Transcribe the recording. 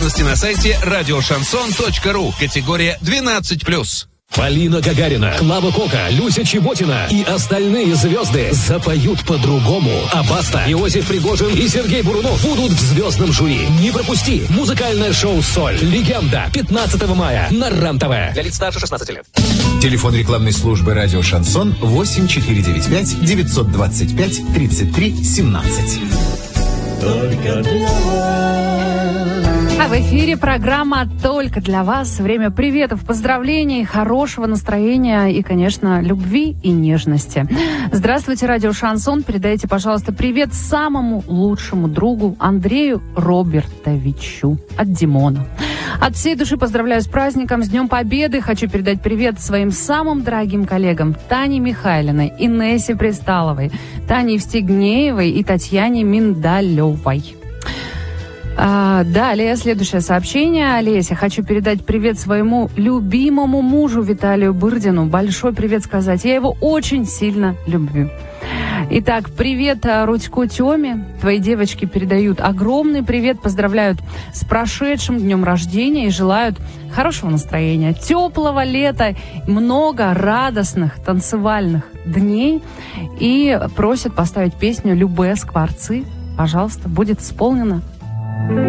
Подробности на сайте радиошансон.ру. Категория 12+. Полина Гагарина, Клава Кока, Люся Чеботина и остальные звезды запоют по-другому. А Баста, Иосиф Пригожин и Сергей Бурунов будут в звездном жюри. Не пропусти! Музыкальное шоу «Соль. Легенда» 15 мая на РЕН-ТВ. Для лиц старше 16 лет. Телефон рекламной службы «Радио Шансон» 8495-925-33-17. Только для вас. А в эфире программа «Только для вас». Время приветов, поздравлений, хорошего настроения и, конечно, любви и нежности. Здравствуйте, радио «Шансон». Передайте, пожалуйста, привет самому лучшему другу Андрею Робертовичу от Димона. От всей души поздравляю с праздником, с Днем Победы. Хочу передать привет своим самым дорогим коллегам Тане Михайлиной, Инессе Присталовой, Тане Евстигнеевой и Татьяне Миндалевой. Далее, следующее сообщение. Олеся, хочу передать привет своему любимому мужу Виталию Бырдину. Большой привет сказать. Я его очень сильно люблю. Итак, привет Рудьку Тёме. Твои девочки передают огромный привет, поздравляют с прошедшим днем рождения и желают хорошего настроения, теплого лета, много радостных танцевальных дней. И просят поставить песню «Любэ Скворцы». Пожалуйста, будет исполнено.